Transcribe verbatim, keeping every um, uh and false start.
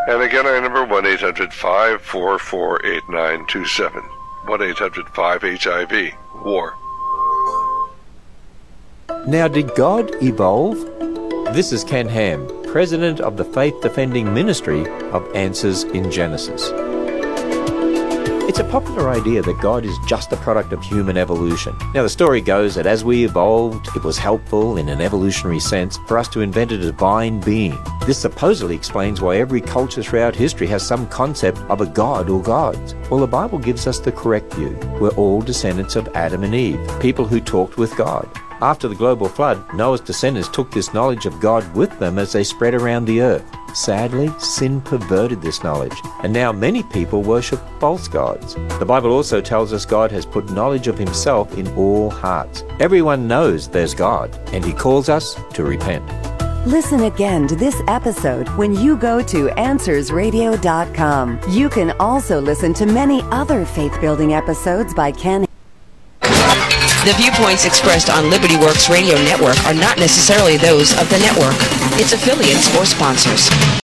And again, our number one eight hundred five four four eight nine two seven. one eight hundred five H I V. War. Now, did God evolve? This is Ken Ham, President of the Faith Defending Ministry of Answers in Genesis. It's a popular idea that God is just a product of human evolution. Now, the story goes that as we evolved, it was helpful in an evolutionary sense for us to invent a divine being. This supposedly explains why every culture throughout history has some concept of a god or gods. Well, the Bible gives us the correct view. We're all descendants of Adam and Eve, people who talked with God. After the global flood, Noah's descendants took this knowledge of God with them as they spread around the earth. Sadly, sin perverted this knowledge, and now many people worship false gods. The Bible also tells us God has put knowledge of himself in all hearts. Everyone knows there's God, and he calls us to repent. Listen again to this episode when you go to answers radio dot com. You can also listen to many other faith-building episodes by Ken. The viewpoints expressed on Liberty Works Radio Network are not necessarily those of the network, its affiliates, or sponsors.